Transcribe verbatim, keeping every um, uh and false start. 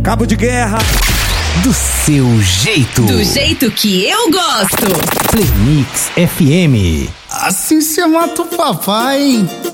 Cabo de guerra. Do seu jeito. Do jeito que eu gosto. Playmix F M. Assim cê mata o papai, hein?